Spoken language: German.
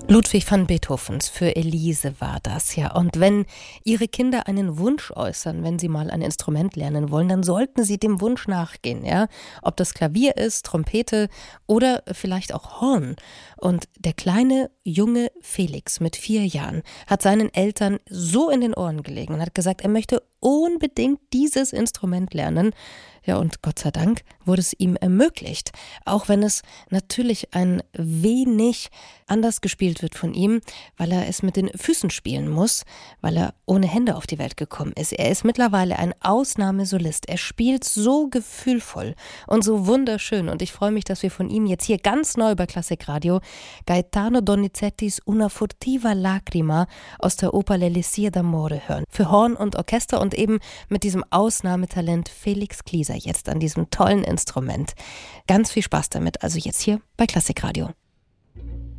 Ludwig van Beethovens für Elise war das, ja. Und wenn Ihre Kinder einen Wunsch äußern, wenn sie mal ein Instrument lernen wollen, dann sollten sie dem Wunsch nachgehen, ja. Ob das Klavier ist, Trompete oder vielleicht auch Horn. Und der kleine junge Felix mit 4 Jahren hat seinen Eltern so in den Ohren gelegen und hat gesagt, er möchte unbedingt dieses Instrument lernen. Ja, und Gott sei Dank wurde es ihm ermöglicht. Auch wenn es natürlich ein wenig anders gespielt wird von ihm, weil er es mit den Füßen spielen muss, weil er ohne Hände auf die Welt gekommen ist. Er ist mittlerweile ein Ausnahmesolist. Er spielt so gefühlvoll und so wunderschön. Und ich freue mich, dass wir von ihm jetzt hier ganz neu bei Klassikradio Gaetano Donizettis Una furtiva lacrima aus der Oper L'Elisir d'amore hören. Für Horn und Orchester und eben mit diesem Ausnahmetalent Felix Klieser jetzt an diesem tollen Instrument. Ganz viel Spaß damit, also jetzt hier bei Klassikradio.